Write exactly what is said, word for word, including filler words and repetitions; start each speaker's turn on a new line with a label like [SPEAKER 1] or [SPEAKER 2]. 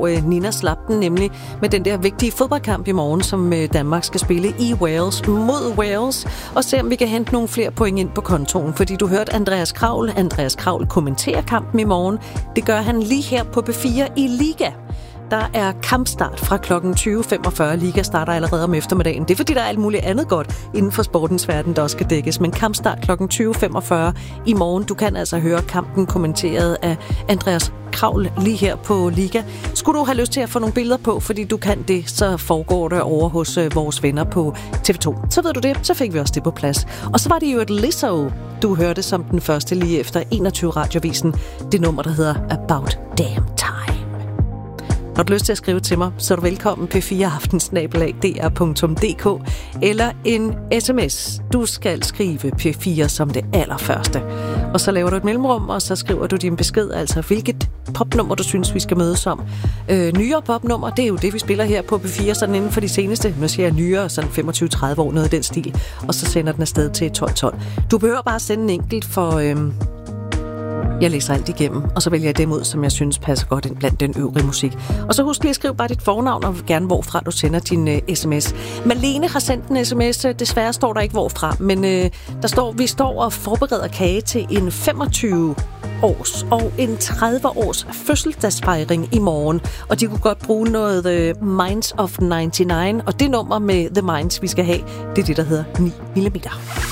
[SPEAKER 1] hvor øh, Nina slap den, nemlig med den der vigtige fodboldkamp i morgen, som øh, Danmark skal spille i Wales mod Wales, og se om vi kan hente nogle flere point ind på kontoen, fordi du hørte Andreas Kraul. Andreas Kraul kommenterer kampen i morgen. Det gør han lige her på B fire i Liga. Der er kampstart fra klokken tyve femogfyrre. Liga starter allerede om eftermiddagen. Det er fordi, der er alt muligt andet godt inden for sportens verden, der også skal dækkes. Men kampstart klokken tyve femogfyrre i morgen. Du kan altså høre kampen kommenteret af Andreas Kraul lige her på Liga. Skulle du have lyst til at få nogle billeder på, fordi du kan det, så foregår det over hos vores venner på T V to. Så ved du det, så fik vi også det på plads. Og så var det jo et Lizzo, du hørte som den første lige efter enogtyve Radiovisen. Det nummer, der hedder About Damn Time. Har du lyst til at skrive til mig, så er du velkommen p fire aften snabel-a d r punktum d k eller en sms. Du skal skrive P fire som det allerførste. Og så laver du et mellemrum, og så skriver du din besked, altså hvilket popnummer du synes, vi skal mødes om. Øh, nyere popnummer, det er jo det, vi spiller her på P fire, sådan inden for de seneste, nu siger jeg nyere, sådan femogtyve tredive år, noget af den stil. Og så sender den afsted til tolv tolv. Du behøver bare sende en enkelt for... Øh, Jeg læser alt igennem, og så vælger jeg dem ud, som jeg synes passer godt ind blandt den øvrige musik. Og så husk lige at skrive bare dit fornavn, og gerne hvorfra du sender din uh, sms. Malene har sendt en sms. Desværre står der ikke hvorfra, men uh, der står, vi står og forbereder kage til en femogtyve års og en tredive års fødselsdagsfejring i morgen. Og de kunne godt bruge noget uh, Minds of nioghalvfems, og det nummer med The Minds, vi skal have, det er det, der hedder ni millimeter.